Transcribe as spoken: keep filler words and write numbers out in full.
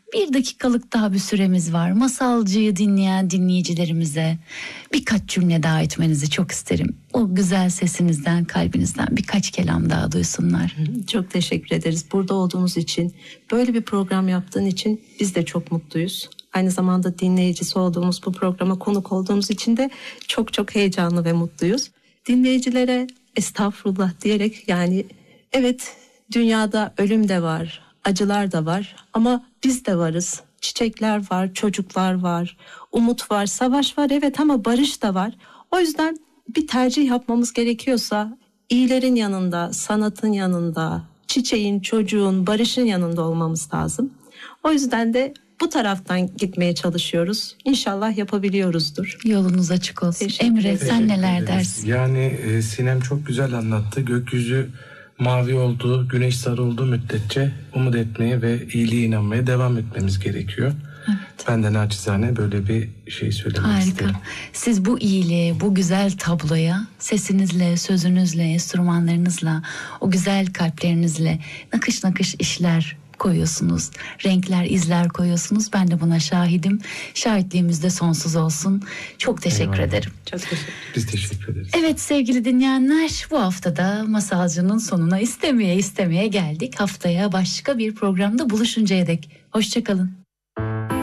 Bir dakikalık daha bir süremiz var. Masalcıyı dinleyen dinleyicilerimize birkaç cümle daha etmenizi çok isterim. O güzel sesinizden, kalbinizden birkaç kelam daha duysunlar. Çok teşekkür ederiz. Burada olduğunuz için, böyle bir program yaptığın için biz de çok mutluyuz. Aynı zamanda dinleyicisi olduğumuz, bu programa konuk olduğumuz için de çok çok heyecanlı ve mutluyuz. Dinleyicilere estağfurullah diyerek, yani evet, dünyada ölüm de var, acılar da var ama biz de varız. Çiçekler var, çocuklar var, umut var, savaş var, evet, ama barış da var. O yüzden bir tercih yapmamız gerekiyorsa iyilerin yanında, sanatın yanında, çiçeğin, çocuğun, barışın yanında olmamız lazım. O yüzden de bu taraftan gitmeye çalışıyoruz. İnşallah yapabiliyoruzdur. Yolunuz açık olsun. Emre, sen neler dersin? Yani e, Sinem çok güzel anlattı. Gökyüzü mavi olduğu, güneş sarı olduğu müddetçe umut etmeye ve iyiliğe inanmaya devam etmemiz gerekiyor. Evet. Ben de naçizane böyle bir şey söylemek Harika. isterim. Siz bu iyiliğe, bu güzel tabloya sesinizle, sözünüzle, enstrümanlarınızla, o güzel kalplerinizle nakış nakış işler koyuyorsunuz. Renkler, izler koyuyorsunuz. Ben de buna şahidim. Şahitliğimiz de sonsuz olsun. Çok teşekkür Eyvallah. ederim. Çok teşekkür ederim. Biz teşekkür ederiz. Evet sevgili dinleyenler, bu haftada Masalcı'nın sonuna istemeye istemeye geldik. Haftaya başka bir programda buluşuncaya dek. Hoşça kalın.